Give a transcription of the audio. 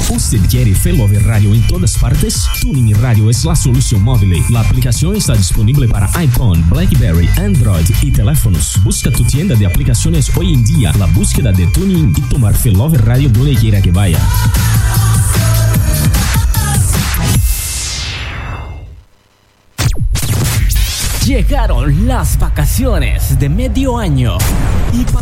¿Usted quiere Felover Radio en todas partes? Tuning Radio es la solución móvil. La aplicación está disponible para iPhone, BlackBerry, Android y teléfonos. Busca tu tienda de aplicaciones hoy en día, la búsqueda de Tuning y tomar Felover Radio donde quiera que vaya. Llegaron las vacaciones de medio año y